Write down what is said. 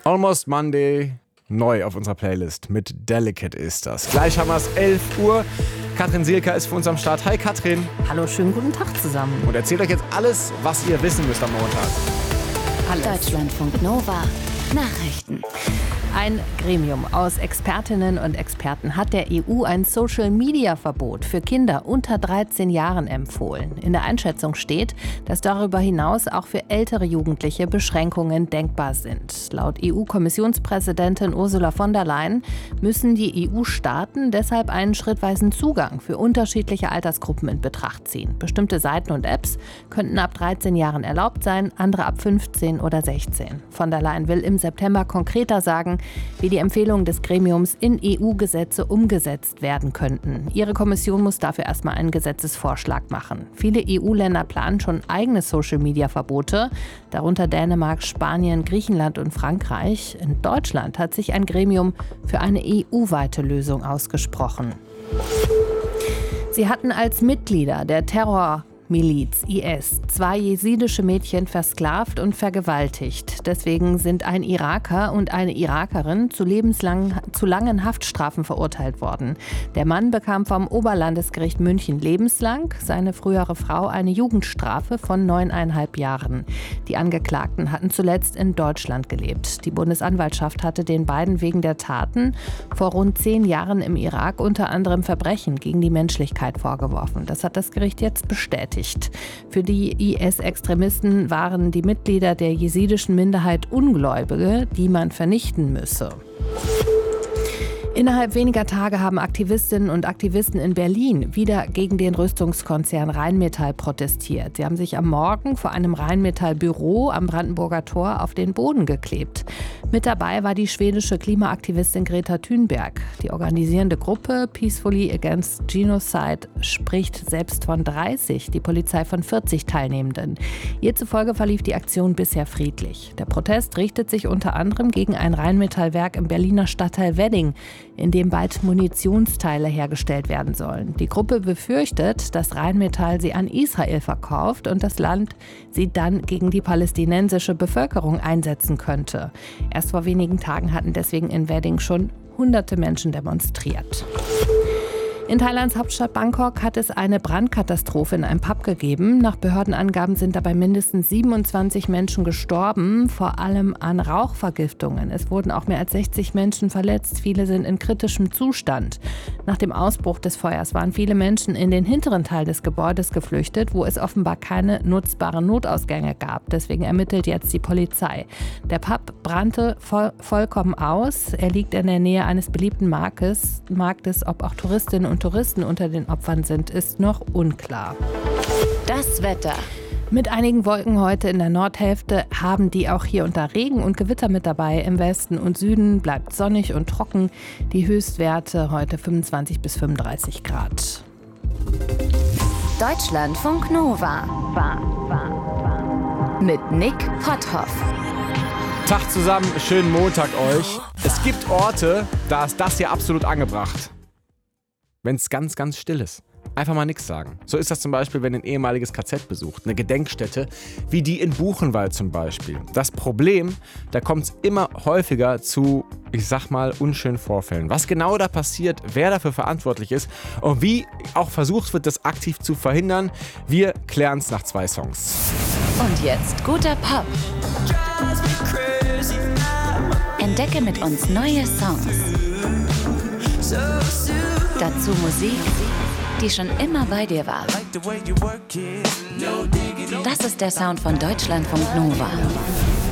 Almost Monday, neu auf unserer Playlist. Mit Delicate ist das. Gleich haben wir es 11 Uhr. Katrin Sielka ist für uns am Start. Hi Katrin. Hallo, schönen guten Tag zusammen. Und erzählt euch jetzt alles, was ihr wissen müsst am Montag. Alles. Deutschlandfunk Nova Nachrichten. Ein Gremium aus Expertinnen und Experten hat der EU ein Social-Media-Verbot für Kinder unter 13 Jahren empfohlen. In der Einschätzung steht, dass darüber hinaus auch für ältere Jugendliche Beschränkungen denkbar sind. Laut EU-Kommissionspräsidentin Ursula von der Leyen müssen die EU-Staaten deshalb einen schrittweisen Zugang für unterschiedliche Altersgruppen in Betracht ziehen. Bestimmte Seiten und Apps könnten ab 13 Jahren erlaubt sein, andere ab 15 oder 16. Von der Leyen will im September konkreter sagen, wie die Empfehlungen des Gremiums in EU-Gesetze umgesetzt werden könnten. Ihre Kommission muss dafür erstmal einen Gesetzesvorschlag machen. Viele EU-Länder planen schon eigene Social-Media-Verbote, darunter Dänemark, Spanien, Griechenland und Frankreich. In Deutschland hat sich ein Gremium für eine EU-weite Lösung ausgesprochen. Sie hatten als Mitglieder der Terrormiliz IS 2 jesidische Mädchen versklavt und vergewaltigt. Deswegen sind ein Iraker und eine Irakerin zu langen Haftstrafen verurteilt worden. Der Mann bekam vom Oberlandesgericht München lebenslang, seine frühere Frau eine Jugendstrafe von 9,5 Jahren. Die Angeklagten hatten zuletzt in Deutschland gelebt. Die Bundesanwaltschaft hatte den beiden wegen der Taten vor rund 10 Jahren im Irak unter anderem Verbrechen gegen die Menschlichkeit vorgeworfen. Das hat das Gericht jetzt bestätigt. Für die IS-Extremisten waren die Mitglieder der jesidischen Minderheit Ungläubige, die man vernichten müsse. Innerhalb weniger Tage haben Aktivistinnen und Aktivisten in Berlin wieder gegen den Rüstungskonzern Rheinmetall protestiert. Sie haben sich am Morgen vor einem Rheinmetall-Büro am Brandenburger Tor auf den Boden geklebt. Mit dabei war die schwedische Klimaaktivistin Greta Thunberg. Die organisierende Gruppe Peacefully Against Genocide spricht selbst von 30, die Polizei von 40 Teilnehmenden. Ihr zufolge verlief die Aktion bisher friedlich. Der Protest richtet sich unter anderem gegen ein Rheinmetallwerk im Berliner Stadtteil Wedding, in dem bald Munitionsteile hergestellt werden sollen. Die Gruppe befürchtet, dass Rheinmetall sie an Israel verkauft und das Land sie dann gegen die palästinensische Bevölkerung einsetzen könnte. Erst vor wenigen Tagen hatten deswegen in Wedding schon hunderte Menschen demonstriert. In Thailands Hauptstadt Bangkok hat es eine Brandkatastrophe in einem Pub gegeben. Nach Behördenangaben sind dabei mindestens 27 Menschen gestorben, vor allem an Rauchvergiftungen. Es wurden auch mehr als 60 Menschen verletzt. Viele sind in kritischem Zustand. Nach dem Ausbruch des Feuers waren viele Menschen in den hinteren Teil des Gebäudes geflüchtet, wo es offenbar keine nutzbaren Notausgänge gab. Deswegen ermittelt jetzt die Polizei. Der Pub brannte vollkommen aus. Er liegt in der Nähe eines beliebten Marktes. Ob auch Touristinnen und Touristen unter den Opfern sind, ist noch unklar. Das Wetter. Mit einigen Wolken heute in der Nordhälfte haben die auch hier und da Regen und Gewitter mit dabei. Im Westen und Süden bleibt sonnig und trocken. Die Höchstwerte heute 25 bis 35 Grad. Deutschlandfunk Nova. Mit Nick Potthoff. Tag zusammen, schönen Montag euch. Es gibt Orte, da ist das hier absolut angebracht. Wenn es ganz, ganz still ist. Einfach mal nichts sagen. So ist das zum Beispiel, wenn ihr ein ehemaliges KZ besucht. Eine Gedenkstätte, wie die in Buchenwald zum Beispiel. Das Problem, da kommt es immer häufiger zu, ich sag mal, unschönen Vorfällen. Was genau da passiert, wer dafür verantwortlich ist und wie auch versucht wird, das aktiv zu verhindern, wir klären es nach 2 Songs. Und jetzt guter Pop. Entdecke mit uns neue Songs. Dazu Musik, die schon immer bei dir war. Das ist der Sound von Deutschlandfunk Nova.